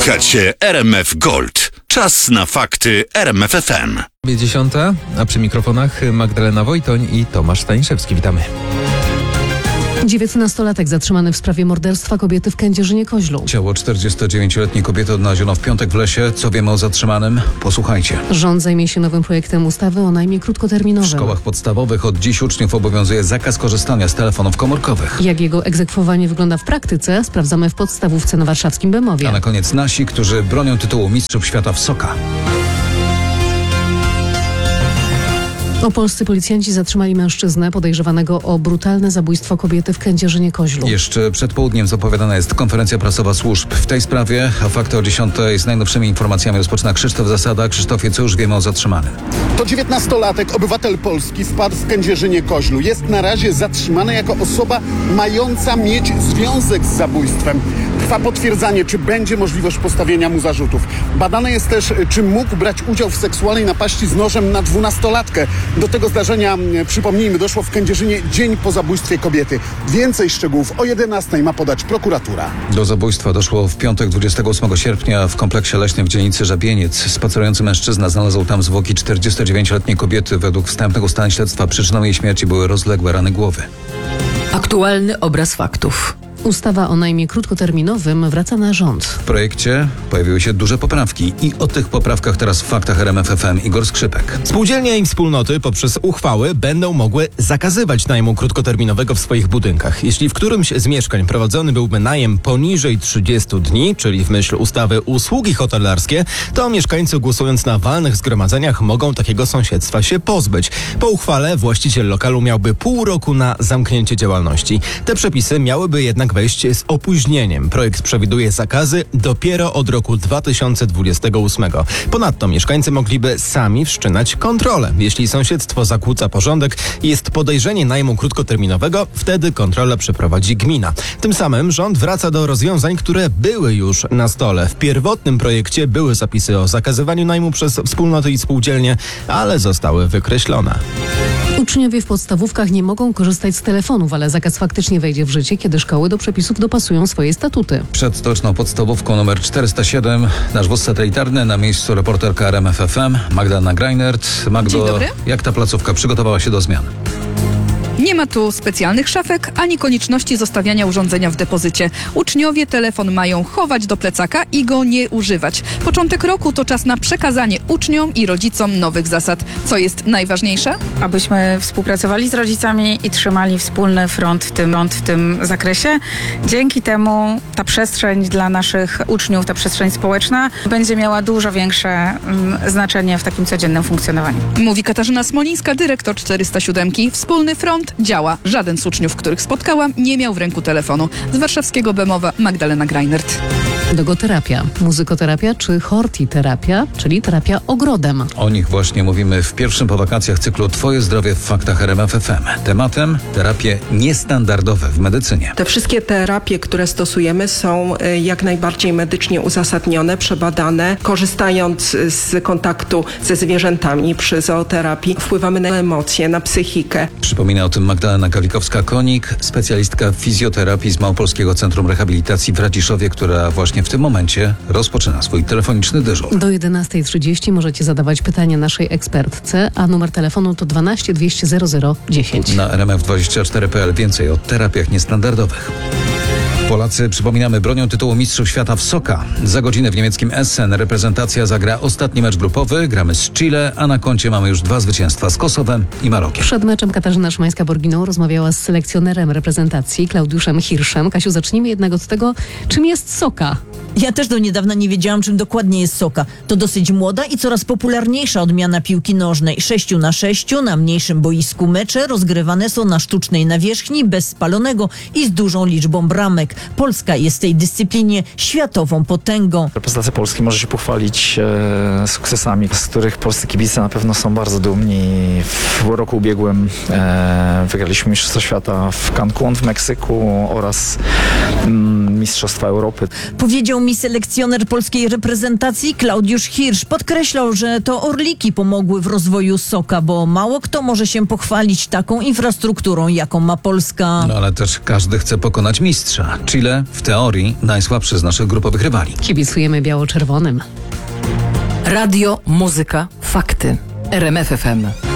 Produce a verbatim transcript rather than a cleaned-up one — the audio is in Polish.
Słuchacie R M F Gold. Czas na fakty R M F F M. Dziesiąta, a przy mikrofonach Magdalena Wojtoń i Tomasz Staniszewski. Witamy. dziewiętnastolatek zatrzymany w sprawie morderstwa kobiety w Kędzierzynie-Koźlu. Ciało czterdziestodziewięcioletniej kobiety odnaleziono w piątek w lesie. Co wiemy o zatrzymanym? Posłuchajcie. Rząd zajmie się nowym projektem ustawy o najmie krótkoterminowym. W szkołach podstawowych od dziś uczniów obowiązuje zakaz korzystania z telefonów komórkowych. Jak jego egzekwowanie wygląda w praktyce, sprawdzamy w podstawówce na warszawskim Bemowie. A na koniec nasi, którzy bronią tytułu Mistrzów Świata w Soka. Opolscy policjanci zatrzymali mężczyznę podejrzewanego o brutalne zabójstwo kobiety w Kędzierzynie-Koźlu. Jeszcze przed południem zapowiadana jest konferencja prasowa służb w tej sprawie, a fakty o dziesiątej z najnowszymi informacjami rozpoczyna Krzysztof Zasada. Krzysztofie, co już wiemy o zatrzymanym? To dziewiętnastolatek, obywatel Polski, wpadł w Kędzierzynie-Koźlu. Jest na razie zatrzymany jako osoba mająca mieć związek z zabójstwem. Trwa potwierdzanie, czy będzie możliwość postawienia mu zarzutów. Badane jest też, czy mógł brać udział w seksualnej napaści z nożem na dwunastolatkę. Do tego zdarzenia, przypomnijmy, doszło w Kędzierzynie dzień po zabójstwie kobiety. Więcej szczegółów o jedenastej ma podać prokuratura. Do zabójstwa doszło w piątek dwudziestego ósmego sierpnia w kompleksie leśnym w dzielnicy Żabieniec. Spacerujący mężczyzna znalazł tam zwłoki czterdziestodziewięcioletniej kobiety. Według wstępnego ustaleń śledztwa przyczyną jej śmierci były rozległe rany głowy. Aktualny obraz faktów. Ustawa o najmie krótkoterminowym wraca na rząd. W projekcie pojawiły się duże poprawki i o tych poprawkach teraz w faktach R M F F M Igor Skrzypek. Spółdzielnie i wspólnoty poprzez uchwały będą mogły zakazywać najmu krótkoterminowego w swoich budynkach. Jeśli w którymś z mieszkań prowadzony byłby najem poniżej trzydziestu dni, czyli w myśl ustawy usługi hotelarskie, to mieszkańcy głosując na walnych zgromadzeniach mogą takiego sąsiedztwa się pozbyć. Po uchwale właściciel lokalu miałby pół roku na zamknięcie działalności. Te przepisy miałyby jednak wejść z opóźnieniem. Projekt przewiduje zakazy dopiero od roku dwa tysiące dwudziestego ósmego. Ponadto mieszkańcy mogliby sami wszczynać kontrolę. Jeśli sąsiedztwo zakłóca porządek i jest podejrzenie najmu krótkoterminowego, wtedy kontrolę przeprowadzi gmina. Tym samym rząd wraca do rozwiązań, które były już na stole. W pierwotnym projekcie były zapisy o zakazywaniu najmu przez wspólnoty i spółdzielnie, ale zostały wykreślone. Uczniowie w podstawówkach nie mogą korzystać z telefonów, ale zakaz faktycznie wejdzie w życie, kiedy szkoły do przepisów dopasują swoje statuty. Przed stoczną podstawówką numer czterysta siedem nasz wóz satelitarny, na miejscu reporterka R M F F M Magdalena Greinert. Magdo, Dzień dobry. jak ta placówka przygotowała się do zmian? Nie ma tu specjalnych szafek, ani konieczności zostawiania urządzenia w depozycie. Uczniowie telefon mają chować do plecaka i go nie używać. Początek roku to czas na przekazanie uczniom i rodzicom nowych zasad. Co jest najważniejsze? Abyśmy współpracowali z rodzicami i trzymali wspólny front w tym, front w tym zakresie. Dzięki temu ta przestrzeń dla naszych uczniów, ta przestrzeń społeczna będzie miała dużo większe mm, znaczenie w takim codziennym funkcjonowaniu. Mówi Katarzyna Smolińska, dyrektor czterysta siedem. Wspólny front działa. Żaden z uczniów, których spotkałam, nie miał w ręku telefonu. Z warszawskiego Bemowa Magdalena Greinert. Dogoterapia, muzykoterapia czy hortiterapia, czyli terapia ogrodem. O nich właśnie mówimy w pierwszym po wakacjach cyklu Twoje zdrowie w faktach R M F F M. Tematem terapie niestandardowe w medycynie. Te wszystkie terapie, które stosujemy, są jak najbardziej medycznie uzasadnione, przebadane. Korzystając z kontaktu ze zwierzętami przy zooterapii, wpływamy na emocje, na psychikę. Przypomina o tym Magdalena Gawlikowska-Konik, specjalistka fizjoterapii z Małopolskiego Centrum Rehabilitacji w Radziszowie, która właśnie w tym momencie rozpoczyna swój telefoniczny dyżur. Do jedenastej trzydzieści możecie zadawać pytania naszej ekspertce, a numer telefonu to dwanaście dwieście zero zero dziesięć. Na R M F dwadzieścia cztery kropka p l więcej o terapiach niestandardowych. Polacy, przypominamy, bronią tytułu Mistrzów Świata w Soka. Za godzinę w niemieckim Essen reprezentacja zagra ostatni mecz grupowy. Gramy z Chile, a na koncie mamy już dwa zwycięstwa z Kosowem i Marokiem. Przed meczem Katarzyna Szymańska-Borginą rozmawiała z selekcjonerem reprezentacji Klaudiuszem Hirszem. Kasiu, zacznijmy jednak od tego, czym jest soka. Ja też do niedawna nie wiedziałam, czym dokładnie jest soka. To dosyć młoda i coraz popularniejsza odmiana piłki nożnej. Sześciu na sześciu na mniejszym boisku mecze rozgrywane są na sztucznej nawierzchni, bez spalonego i z dużą liczbą bramek. Polska jest w tej dyscyplinie światową potęgą. Reprezentacja Polski może się pochwalić e, sukcesami, z których polscy kibice na pewno są bardzo dumni. W roku ubiegłym e, wygraliśmy Mistrzostwo Świata w Cancun w Meksyku oraz mm, Mistrzostwa Europy. Powiedział powiedział mi selekcjoner polskiej reprezentacji Klaudiusz Hirsch. Podkreślał, że to orliki pomogły w rozwoju Soka, bo mało kto może się pochwalić taką infrastrukturą, jaką ma Polska. No ale też każdy chce pokonać mistrza. Chile w teorii najsłabszy z naszych grupowych rywali. Kibicujemy biało-czerwonym. Radio, muzyka, fakty. R M F F M.